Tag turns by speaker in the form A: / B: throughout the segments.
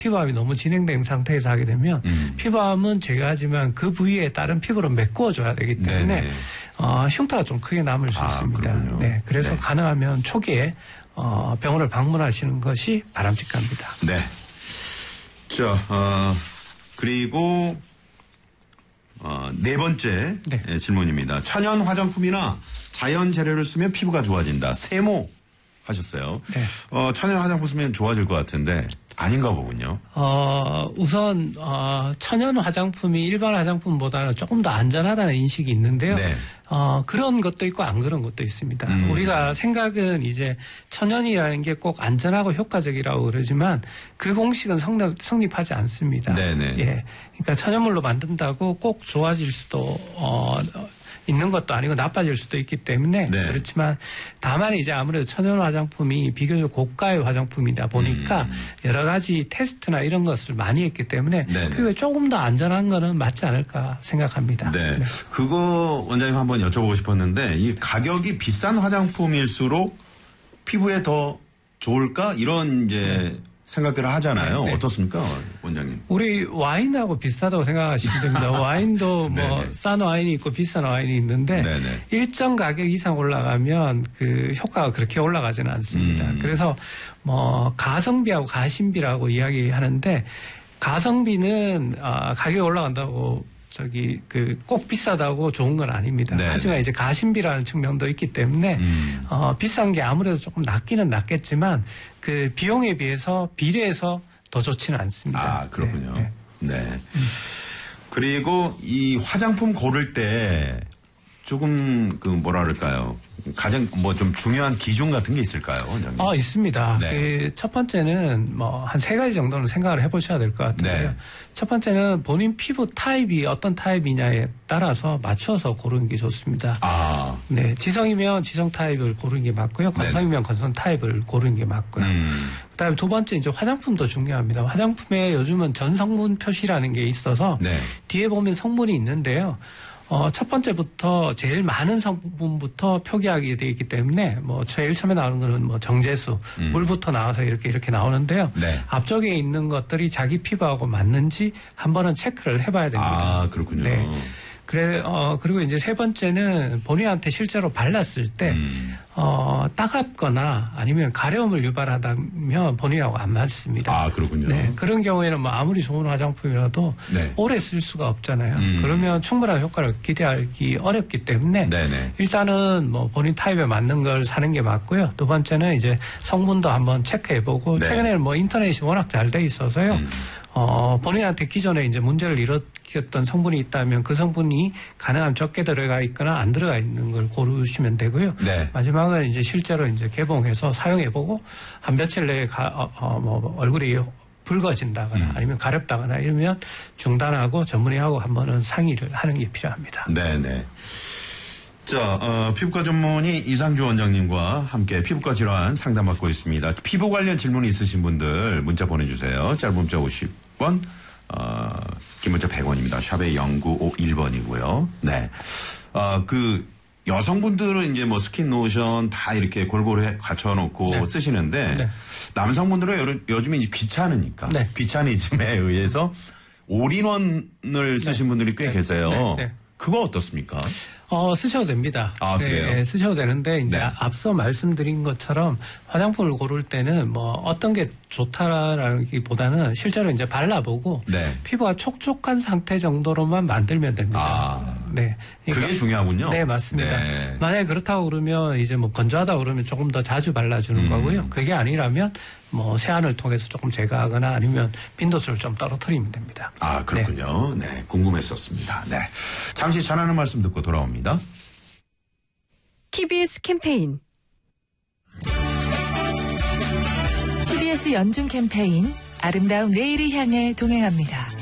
A: 피부암이 너무 진행된 상태에서 하게 되면 피부암은 제거하지만 그 부위에 따른 피부로 메꾸어줘야 되기 때문에 흉터가 좀 크게 남을 수 있습니다.
B: 그렇군요.
A: 네, 그래서
B: 네.
A: 가능하면 초기에 병원을 방문하시는 것이 바람직합니다.
B: 네. 자, 그리고 네 번째
A: 네.
B: 질문입니다. 천연 화장품이나 자연 재료를 쓰면 피부가 좋아진다. 세모 하셨어요.
A: 네.
B: 천연 화장품 쓰면 좋아질 것 같은데 아닌가 보군요.
A: 우선 천연 화장품이 일반 화장품보다는 조금 더 안전하다는 인식이 있는데요.
B: 네.
A: 그런 것도 있고 안 그런 것도 있습니다. 우리가 생각은 이제 천연이라는 게 꼭 안전하고 효과적이라고 그러지만 그 공식은 성립하지 않습니다.
B: 네네.
A: 예. 그러니까 천연물로 만든다고 꼭 좋아질 수도 있는 것도 아니고 나빠질 수도 있기 때문에
B: 네.
A: 그렇지만 다만 이제 아무래도 천연 화장품이 비교적 고가의 화장품이다 보니까 여러 가지 테스트나 이런 것을 많이 했기 때문에 피부에 조금 더 안전한 거는 맞지 않을까 생각합니다.
B: 네.
A: 네.
B: 그거 원장님 한번 여쭤보고 싶었는데 이 가격이 비싼 화장품일수록 피부에 더 좋을까? 이런 이제 생각들을 하잖아요.
A: 네.
B: 어떻습니까, 원장님?
A: 우리 와인하고 비슷하다고 생각하시면 됩니다. 와인도 뭐 싼 와인이 있고 비싼 와인이 있는데
B: 네네.
A: 일정 가격 이상 올라가면 그 효과가 그렇게 올라가지는 않습니다. 그래서 뭐 가성비하고 가심비라고 이야기하는데 가성비는 가격이 올라간다고 꼭 비싸다고 좋은 건 아닙니다.
B: 네.
A: 하지만 이제 가심비라는 측면도 있기 때문에 비싼 게 아무래도 조금 낫기는 낫겠지만 그 비용에 비해서 비례해서 더 좋지는 않습니다.
B: 아, 그렇군요.
A: 네.
B: 네. 그리고 이 화장품 고를 때 조금 뭐라 그럴까요? 가장 좀 중요한 기준 같은 게 있을까요, 원장님?
A: 있습니다.
B: 네.
A: 첫 번째는 한 3가지 정도는 생각을 해보셔야 될 것 같은데요.
B: 네.
A: 첫 번째는 본인 피부 타입이 어떤 타입이냐에 따라서 맞춰서 고르는 게 좋습니다. 네. 지성이면 지성 타입을 고르는 게 맞고요. 건성이면 건성 타입을 고르는 게 맞고요. 그다음에 두 번째 이제 화장품도 중요합니다. 화장품에 요즘은 전성분 표시라는 게 있어서 뒤에 보면 성분이 있는데요. 첫 번째부터 제일 많은 성분부터 표기하게 되어 있기 때문에 제일 처음에 나오는 거는 정제수, 물부터 나와서 이렇게 나오는데요.
B: 네.
A: 앞쪽에 있는 것들이 자기 피부하고 맞는지 한 번은 체크를 해봐야 됩니다.
B: 아, 그렇군요.
A: 네. 그리고 이제 세 번째는 본인한테 실제로 발랐을 때, 따갑거나 아니면 가려움을 유발하다면 본인하고 안 맞습니다.
B: 아, 그렇군요.
A: 네. 그런 경우에는 아무리 좋은 화장품이라도 오래 쓸 수가 없잖아요. 그러면 충분한 효과를 기대하기 어렵기 때문에 일단은 본인 타입에 맞는 걸 사는 게 맞고요. 두 번째는 이제 성분도 한번 체크해보고 최근에는 인터넷이 워낙 잘 돼 있어서요. 본인한테 기존에 이제 문제를 일으켰던 성분이 있다면 그 성분이 가능하면 적게 들어가 있거나 안 들어가 있는 걸 고르시면 되고요. 마지막은 이제 실제로 이제 개봉해서 사용해보고 한 며칠 내에 얼굴이 붉어진다거나 아니면 가렵다거나 이러면 중단하고 전문의하고 한 번은 상의를 하는 게 필요합니다.
B: 네네. 자, 피부과 전문의 이상주 원장님과 함께 피부과 질환 상담받고 있습니다. 피부 관련 질문이 있으신 분들 문자 보내주세요. 짧은 문자 50원, 긴 문자 100원입니다. 샵의 0951번이고요. 네. 여성분들은 이제 스킨 로션 다 이렇게 골고루 갖춰놓고 쓰시는데 남성분들은 요즘에 이제 귀찮으니까 귀차니즘에 의해서 올인원을 쓰신 분들이 꽤 계세요. 그거 어떻습니까?
A: 쓰셔도 됩니다.
B: 아, 그래요?
A: 네, 쓰셔도 되는데, 이제 앞서 말씀드린 것처럼 화장품을 고를 때는 어떤 게 좋다라기 보다는 실제로 이제 발라보고 피부가 촉촉한 상태 정도로만 만들면 됩니다. 네. 그러니까,
B: 그게 중요하군요.
A: 네, 맞습니다. 만약에 그렇다고 그러면 이제 건조하다고 그러면 조금 더 자주 발라주는 거고요. 그게 아니라면 세안을 통해서 조금 제거하거나 아니면 빈도수를 좀 떨어뜨리면 됩니다.
B: 아, 그렇군요. 네, 궁금했었습니다. 네. 잠시 전하는 말씀 듣고 돌아옵니다.
C: TBS 캠페인 TBS 연중 캠페인 아름다운 내일을 향해 동행합니다.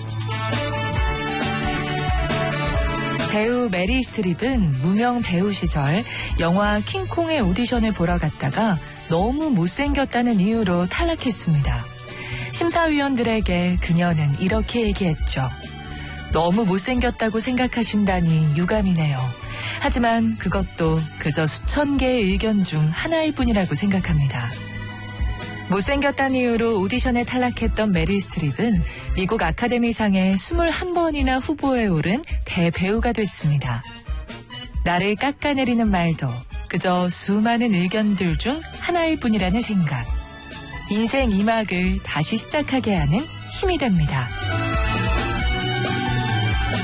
C: 배우 메릴 스트립은 무명 배우 시절 영화 킹콩의 오디션을 보러 갔다가 너무 못생겼다는 이유로 탈락했습니다. 심사위원들에게 그녀는 이렇게 얘기했죠. 너무 못생겼다고 생각하신다니 유감이네요. 하지만 그것도 그저 수천 개의 의견 중 하나일 뿐이라고 생각합니다. 못생겼다는 이유로 오디션에 탈락했던 메릴 스트립은 미국 아카데미상에 21번이나 후보에 오른 대배우가 됐습니다. 나를 깎아내리는 말도 그저 수많은 의견들 중 하나일 뿐이라는 생각. 인생 2막을 다시 시작하게 하는 힘이 됩니다.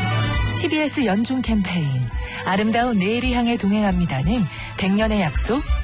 C: TBS 연중 캠페인 아름다운 내일을 향해 동행합니다는 100년의 약속